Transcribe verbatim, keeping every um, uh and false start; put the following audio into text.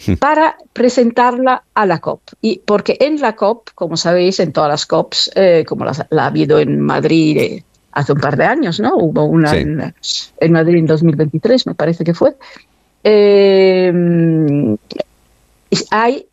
para presentarla a la COP. Y porque en la COP, como sabéis, en todas las COPs, eh, como la, la ha habido en Madrid eh, hace un par de años, ¿no? Hubo una Sí. en, en Madrid en dos mil veintitrés, me parece que fue. Eh, hay